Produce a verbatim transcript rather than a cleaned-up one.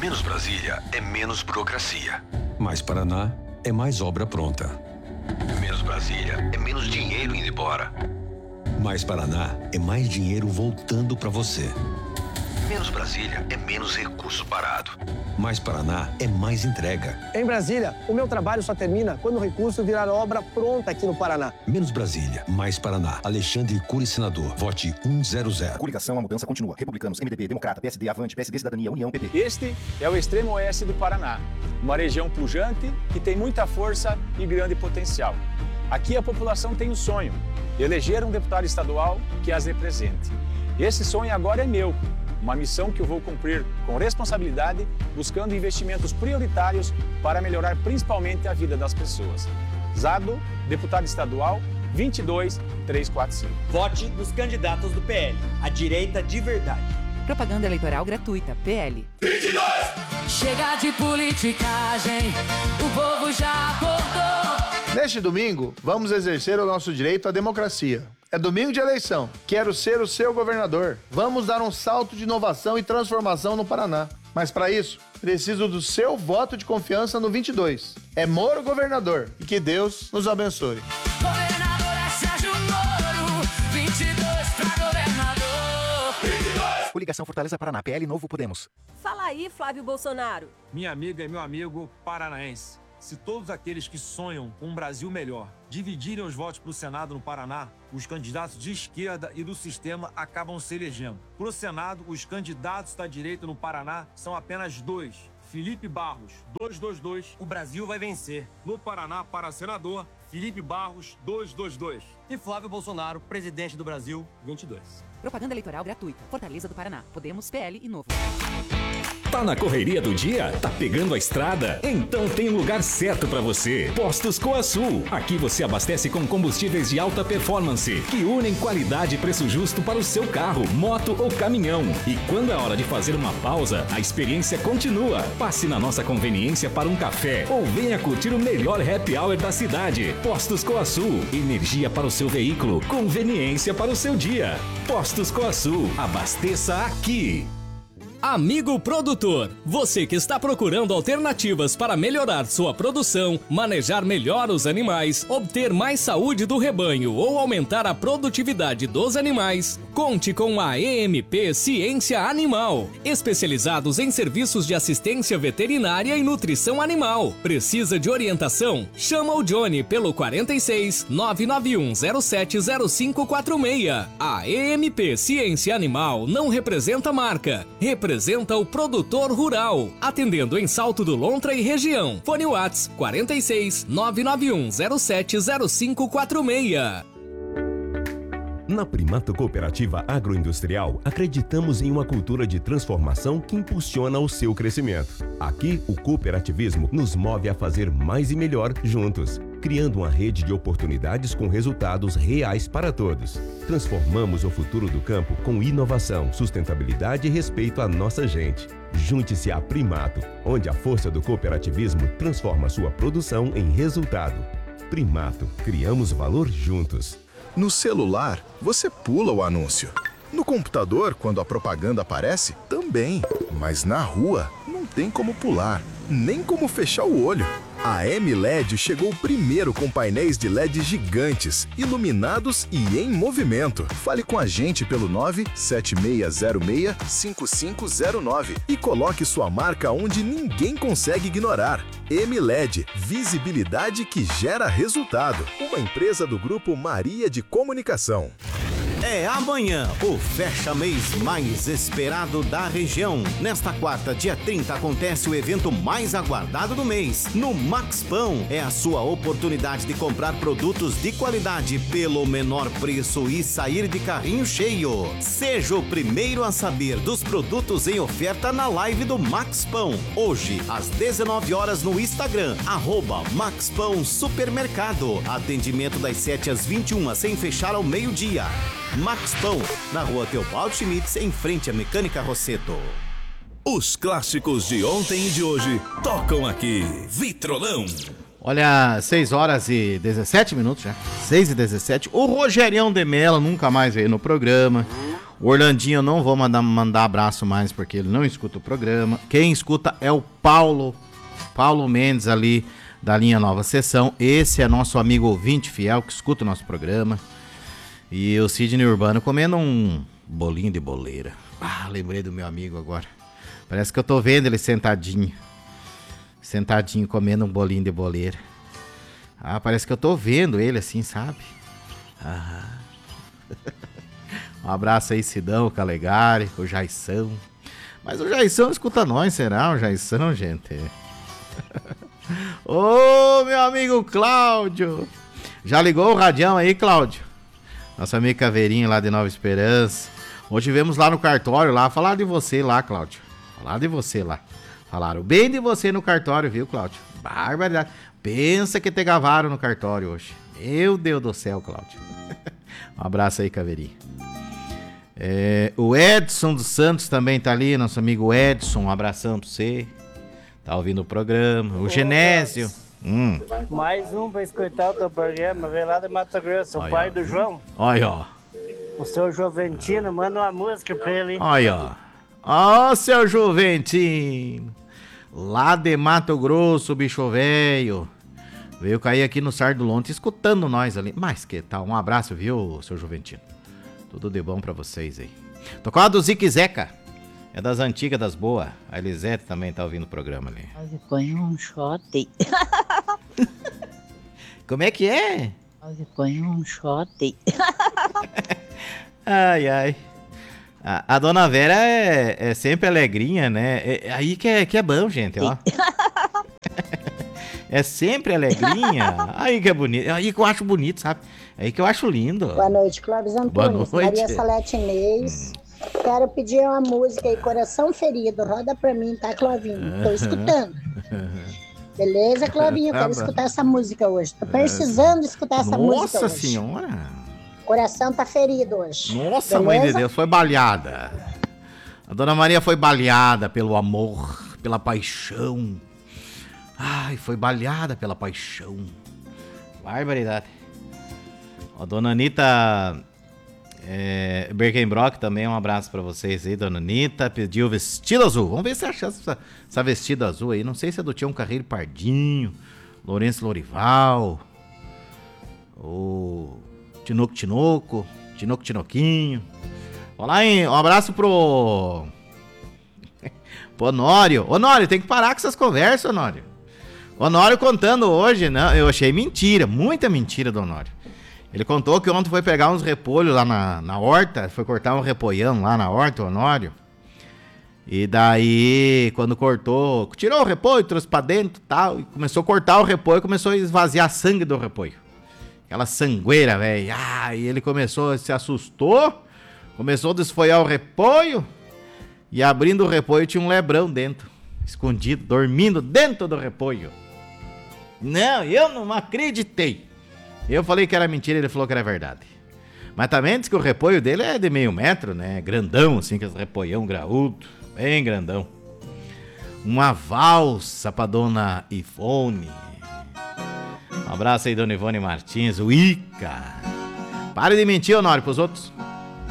Menos Brasília é menos burocracia. Mais Paraná é mais obra pronta. Menos Brasília é menos dinheiro indo embora. Mais Paraná é mais dinheiro voltando para você. Menos Brasília é menos recurso parado. Mais Paraná é mais entrega. Em Brasília, o meu trabalho só termina quando o recurso virar obra pronta aqui no Paraná. Menos Brasília, mais Paraná. Alexandre Cury, senador. Vote cem. Coligação, a mudança continua. Republicanos, M D B, Democrata, P S D, Avante, P S D, Cidadania, União, P P. Este é o extremo oeste do Paraná. Uma região pujante que tem muita força e grande potencial. Aqui a população tem um sonho: eleger um deputado estadual que as represente. Esse sonho agora é meu. Uma missão que eu vou cumprir com responsabilidade, buscando investimentos prioritários para melhorar principalmente a vida das pessoas. Zado, deputado estadual, vinte e dois mil trezentos e quarenta e cinco. Vote nos candidatos do P L, a direita de verdade. Propaganda eleitoral gratuita, P L. vinte e dois! Chega de politicagem, o povo já acordou. Neste domingo, vamos exercer o nosso direito à democracia. É domingo de eleição. Quero ser o seu governador. Vamos dar um salto de inovação e transformação no Paraná. Mas para isso, preciso do seu voto de confiança no vinte e dois. É Moro governador. E que Deus nos abençoe. Governador é Sérgio Moro, vinte e dois pra governador. vinte e dois! Coligação Fortaleza Paraná, P L Novo Podemos. Fala aí, Flávio Bolsonaro. Minha amiga e meu amigo paranaense. Se todos aqueles que sonham com um Brasil melhor dividirem os votos para o Senado no Paraná, os candidatos de esquerda e do sistema acabam se elegendo. Para o Senado, os candidatos da direita no Paraná são apenas dois. Felipe Barros, duzentos e vinte e dois, o Brasil vai vencer. No Paraná, para senador, Felipe Barros, duzentos e vinte e dois. E Flávio Bolsonaro, presidente do Brasil, vinte e dois. Propaganda eleitoral gratuita, Fortaleza do Paraná, Podemos, P L e Novo. Tá na correria do dia? Tá pegando a estrada? Então tem um lugar certo para você. Postos Coasul. Aqui você abastece com combustíveis de alta performance, que unem qualidade e preço justo para o seu carro, moto ou caminhão. E quando é hora de fazer uma pausa, a experiência continua. Passe na nossa conveniência para um café ou venha curtir o melhor happy hour da cidade. Postos Coasul. Energia para o seu veículo, conveniência para o seu dia. Postos Coasul. Abasteça aqui. Amigo produtor, você que está procurando alternativas para melhorar sua produção, manejar melhor os animais, obter mais saúde do rebanho ou aumentar a produtividade dos animais, conte com a E M P Ciência Animal, especializados em serviços de assistência veterinária e nutrição animal. Precisa de orientação? Chama o Johnny pelo quarenta e seis, nove nove um zero sete zero cinco quatro seis. A E M P Ciência Animal não representa marca, representa Representa o produtor rural, atendendo em Salto do Lontra e região. Fone WhatsApp quarenta e seis, nove nove um zero sete zero cinco quatro seis. Na Primato Cooperativa Agroindustrial, acreditamos em uma cultura de transformação que impulsiona o seu crescimento. Aqui, o cooperativismo nos move a fazer mais e melhor juntos, criando uma rede de oportunidades com resultados reais para todos. Transformamos o futuro do campo com inovação, sustentabilidade e respeito à nossa gente. Junte-se à Primato, onde a força do cooperativismo transforma sua produção em resultado. Primato, criamos valor juntos. No celular, você pula o anúncio. No computador, quando a propaganda aparece, também. Mas na rua, não tem como pular, nem como fechar o olho. A M L E D chegou primeiro com painéis de L E D gigantes, iluminados e em movimento. Fale com a gente pelo nove sete seis zero seis cinco cinco zero nove e coloque sua marca onde ninguém consegue ignorar. M L E D, visibilidade que gera resultado. Uma empresa do Grupo Maria de Comunicação. É amanhã o fecha-mês mais esperado da região. Nesta quarta, dia trinta, acontece o evento mais aguardado do mês. No Max Pão é a sua oportunidade de comprar produtos de qualidade pelo menor preço e sair de carrinho cheio. Seja o primeiro a saber dos produtos em oferta na live do Max Pão. Hoje, às dezenove horas no Instagram, arroba Max Pão Supermercado. Atendimento das sete às vinte e uma, sem fechar ao meio-dia. Max Pão, na rua Teobaldo Schmitz, em frente à Mecânica Rosseto. Os clássicos de ontem e de hoje tocam aqui. Vitrolão. Olha, seis horas e dezessete minutos já. seis e dezessete. O Rogerião de Mello nunca mais veio no programa. O Orlandinho eu não vou mandar, mandar abraço mais porque ele não escuta o programa. Quem escuta é o Paulo, Paulo Mendes ali da linha Nova Sessão. Esse é nosso amigo ouvinte fiel que escuta o nosso programa. E o Sidney Urbano comendo um bolinho de boleira. Ah, lembrei do meu amigo agora. Parece que eu tô vendo ele sentadinho. Sentadinho comendo um bolinho de boleira. Ah, parece que eu tô vendo ele assim, sabe? Ah. Um abraço aí, Sidão, o Calegari, o Jaição. Mas o Jaição escuta nós, será? O Jaição, gente. Ô, meu amigo Cláudio. Já ligou o radião aí, Cláudio? Nosso amigo Caveirinho lá de Nova Esperança. Hoje tivemos lá no cartório, lá, falaram de você lá, Cláudio. Falaram de você lá. Falaram bem de você no cartório, viu, Cláudio? Barbaridade. Pensa que te gravaram no cartório hoje. Meu Deus do céu, Cláudio. Um abraço aí, Caveirinho. É, o Edson dos Santos também tá ali, nosso amigo Edson, um abração pra você. Tá ouvindo o programa. O Genésio. Hum. Mais um pra escutar o teu programa, vem lá de Mato Grosso, o Olha, pai ó. do João. Olha, ó. O seu Juventino, manda uma música pra ele. Olha, ó. Ó, seu Juventino. Lá de Mato Grosso, bicho velho. Veio cair aqui no Sardo Lonte escutando nós ali. Mas que tal? Um abraço, viu, seu Juventino? Tudo de bom pra vocês aí. Tocou a do Zique Zeca. É das antigas, das boas. A Elisete também tá ouvindo o programa ali. Quase põe um shot. Como é que é? Quase põe um shot. Ai, ai. A, a dona Vera é, é sempre alegrinha, né? É, é aí que é, que é bom, gente, ó. É sempre alegrinha. Aí que é bonito. Aí que eu acho bonito, sabe? Aí que eu acho lindo. Boa noite, Clóvis Antunes. Boa noite. Maria Salete Inês. Hum. Quero pedir uma música aí, Coração Ferido. Roda pra mim, tá, Clovinho? Tô escutando. Beleza, Clovinho? Quero escutar essa música hoje. Tô precisando escutar essa Nossa música hoje. Nossa Senhora. Coração tá ferido hoje. Nossa, beleza? Mãe de Deus, foi baleada. A Dona Maria foi baleada pelo amor, pela paixão. Ai, foi baleada pela paixão. Barbaridade. A Dona Anitta é, Birkenbrock também, um abraço pra vocês aí, Dona Anitta. Pediu vestido azul. Vamos ver se acha essa, essa vestido azul aí. Não sei se é do Tião Carreiro Pardinho, Lourenço Lorival, ou Tinoco Tinoco, Tinoco Tinoquinho. Olá, hein? Um abraço pro... pro Honório. Honório, tem que parar com essas conversas, Honório. Honório contando hoje, né? Eu achei mentira, muita mentira do Honório. Ele contou que ontem foi pegar uns repolhos lá na, na horta, foi cortar um repolhão lá na horta, o Honório. E daí, quando cortou, tirou o repolho, trouxe pra dentro e tal, e começou a cortar o repolho, começou a esvaziar sangue do repolho. Aquela sangueira, velho. Ah, e ele começou, se assustou, começou a desfolhar o repolho, e abrindo o repolho tinha um lebrão dentro, escondido, dormindo dentro do repolho. Não, eu não acreditei. Eu falei que era mentira, ele falou que era verdade. Mas também diz que o repolho dele é de meio metro, né? Grandão, assim, que é repolhão graúdo, bem grandão. Uma valsa pra Dona Ivone. Um abraço aí, Dona Ivone Martins, o Ica. Pare de mentir, Honório, pros outros.